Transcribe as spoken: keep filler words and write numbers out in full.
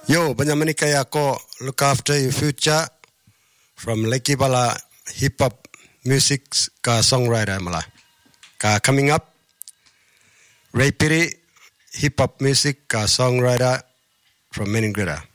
Yo, Banyamani Kayako, look after your future from Lekibala hip hop music ka songwriter mala. Ka coming up, Ray Piri hip hop music ka songwriter from Meningrida.